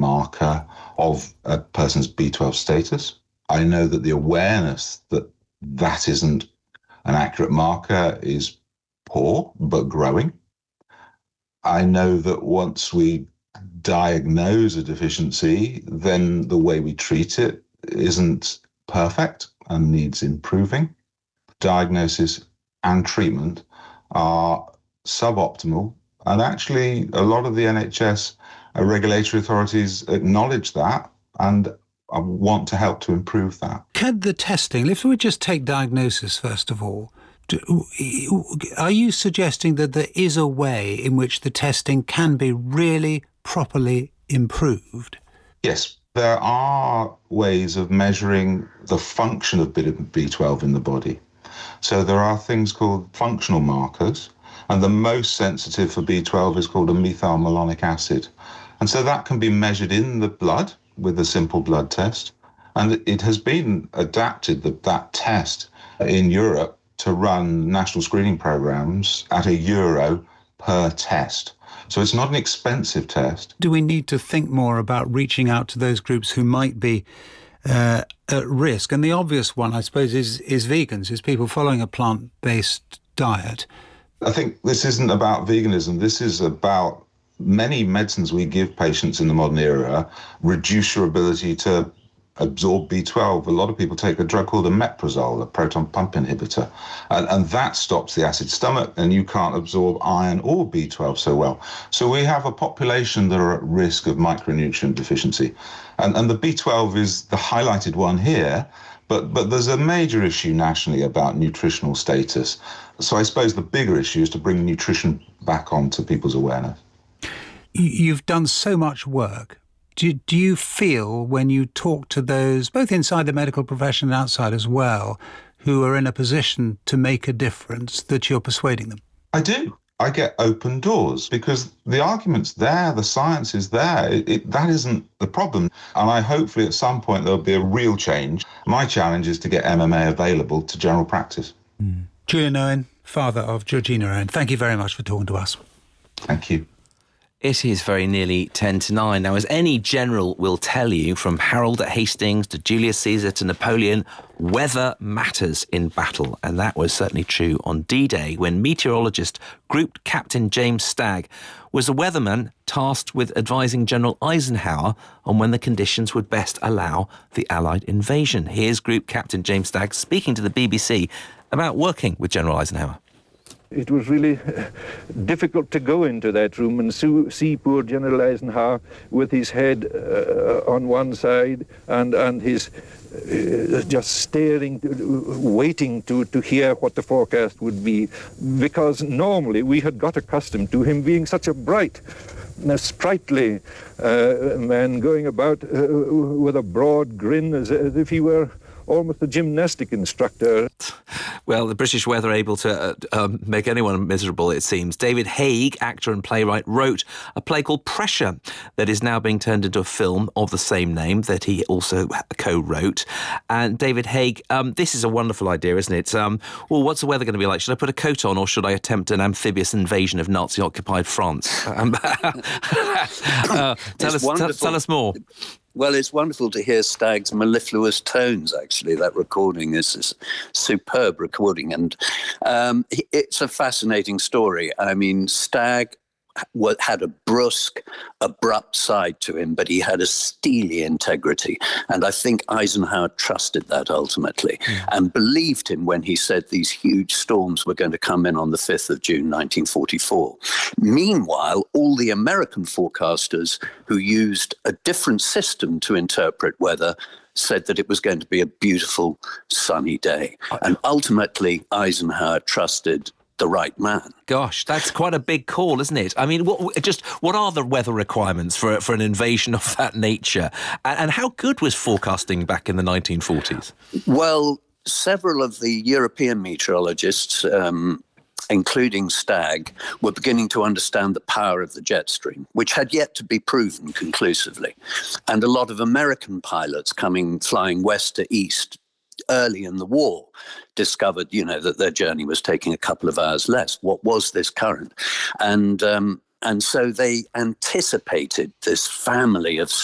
marker of a person's B12 status. I know that the awareness that that isn't an accurate marker is poor, but growing. I know that once we diagnose a deficiency, then the way we treat it isn't perfect and needs improving. Diagnosis and treatment are suboptimal, and actually a lot of the NHS regulatory authorities acknowledge that and want to help to improve that. Can the testing, if we just take diagnosis first of all, are you suggesting that there is a way in which the testing can be really properly improved? Yes, there are ways of measuring the function of B12 in the body. So there are things called functional markers, and the most sensitive for B12 is called a methylmalonic acid. And so that can be measured in the blood with a simple blood test. And it has been adapted, that test in Europe, to run national screening programs at €1 per test. So it's not an expensive test. Do we need to think more about reaching out to those groups who might be at risk? And the obvious one, I suppose, is vegans, is people following a plant-based diet. I think this isn't about veganism. This is about many medicines we give patients in the modern era reduce your ability to absorb B12. A lot of people take a drug called omeprazole, a proton pump inhibitor, and that stops the acid stomach, and you can't absorb iron or B12 so well. So we have a population that are at risk of micronutrient deficiency. And the B12 is the highlighted one here, but there's a major issue nationally about nutritional status. So I suppose the bigger issue is to bring nutrition back onto people's awareness. You've done so much work. Do you feel when you talk to those, both inside the medical profession and outside as well, who are in a position to make a difference, that you're persuading them? I do. I get open doors because the argument's there, the science is there. That isn't the problem. And hopefully at some point there'll be a real change. My challenge is to get MMA available to general practice. Julian Owen, father of Georgina Owen, thank you very much for talking to us. Thank you. It is very nearly 10 to 9. Now, as any general will tell you, from Harold at Hastings to Julius Caesar to Napoleon, weather matters in battle. And that was certainly true on D-Day, when meteorologist Group Captain James Stagg was a weatherman tasked with advising General Eisenhower on when the conditions would best allow the Allied invasion. Here's Group Captain James Stagg speaking to the BBC about working with General Eisenhower. It was really difficult to go into that room and see poor General Eisenhower with his head on one side and his just staring, waiting to hear what the forecast would be, because normally we had got accustomed to him being such a bright, sprightly man, going about with a broad grin as if he were almost a gymnastic instructor. Well, the British weather able to make anyone miserable, it seems. David Haig, actor and playwright, wrote a play called Pressure that is now being turned into a film of the same name that he also co-wrote. And David Haig, this is a wonderful idea, isn't it? Well, what's the weather going to be like? Should I put a coat on or should I attempt an amphibious invasion of Nazi-occupied France? Tell us more. Well, it's wonderful to hear Stagg's mellifluous tones, actually. That recording is a superb recording, and it's a fascinating story. I mean, Stagg had a brusque, abrupt side to him, but he had a steely integrity. And I think Eisenhower trusted that ultimately and believed him when he said these huge storms were going to come in on the 5th of June, 1944. Meanwhile, all the American forecasters who used a different system to interpret weather said that it was going to be a beautiful, sunny day. And ultimately, Eisenhower trusted the right man. Gosh, that's quite a big call, isn't it? I mean, what are the weather requirements for an invasion of that nature? And how good was forecasting back in the 1940s? Well, several of the European meteorologists, including Stagg, were beginning to understand the power of the jet stream, which had yet to be proven conclusively. And a lot of American pilots flying west to east early in the war discovered, that their journey was taking a couple of hours less. What was this current? And so they anticipated this family of